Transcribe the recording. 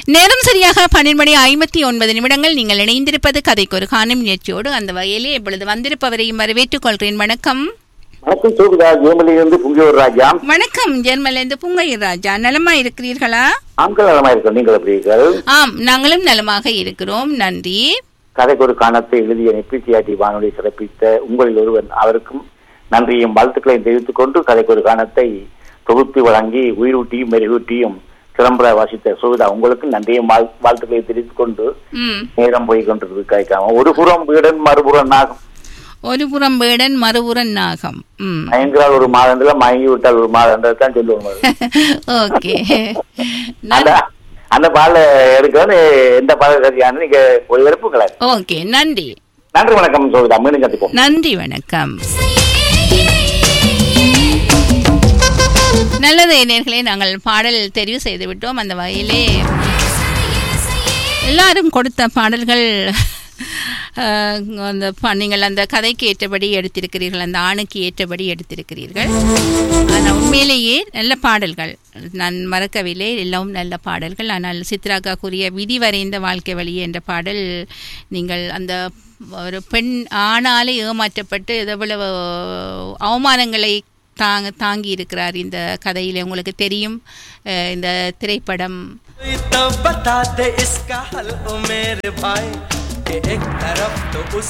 நேரம் சரியாக 12:59 நீங்கள் இணைந்திருப்பது கதைக்கு ஒரு காணும் முயற்சியோடு. அந்த வகையிலே இப்பொழுது வந்திருப்பவரையும் வரவேற்றுக் கொள்கிறேன். வணக்கம். வணக்கம் சோபிதா, ஜெர்மனியிலிருந்து புங்கையூர் ராஜா. வணக்கம். ஜெர்மனிலிருந்து புங்கையூர் ராஜா. நலமா இருக்கிறீர்களா? நாங்கள் நலமா இருக்கோம், நீங்கள் எப்படி இருக்கிறீர்கள்? ஆம், நாங்களும் நலமாக இருக்கிறோம், நன்றி. கதைக்கு ஒரு காணத்தை எழுதிய நெப்பிசியாட்டி வானொலி சிறப்பித்த உங்களில் ஒருவன், அவருக்கும் நன்றியும் வாழ்த்துக்களையும் தெரிவித்துக் கொண்டு கதைக்கு ஒரு காணத்தை தொகுத்து வழங்கி உயிரூட்டியும் மெருகூட்டியும் சிறம்பர வாசித்த சோபிதா, உங்களுக்கு நன்றியும் வாழ்த்துக்களை தெரிவித்துக் கொண்டு நேரம் போய் கொண்டிருக்கு. காய்க்காம ஒரு புறம் வீடன் மறுபுறம் நாகம், ஒரு புறம் வேடன் மறுபுறம் நாகம். மயங்கிறால் ஒரு மாதத்துல மயங்கி விட்டால் ஒரு மாதம் தான் சொல்லுவோம். ஓகே, அந்த பால எடுக்க எந்த பால சரியான நீங்க ஒரு வெறுப்புங்களா? ஓகே, நன்றி. நன்றி, வணக்கம் சோபிதா, மீண்டும் சந்திப்போம். நன்றி, வணக்கம். நல்லது நேயர்களே, நாங்கள் பாடல் தெரிவு செய்து விட்டோம். அந்த வகையிலே எல்லாரும் கொடுத்த பாடல்கள் நீங்கள் அந்த கதைக்கு ஏற்றபடி எடுத்திருக்கிறீர்கள், அந்த ஆணுக்கு ஏற்றபடி எடுத்திருக்கிறீர்கள். ஆனால் உண்மையிலேயே நல்ல பாடல்கள், நான் மறக்கவில்லை, எல்லாம் நல்ல பாடல்கள். ஆனால் சித்ராக்கா கூறிய விதி வரைந்த வாழ்க்கை வழி என்ற பாடல், நீங்கள் அந்த ஒரு பெண் ஆணாலே ஏமாற்றப்பட்டு எவ்வளவு அவமானங்களை தாங்கி இருக்கிறார் இந்த கதையிலே, உங்களுக்கு தெரியும். இந்த திரைப்படம்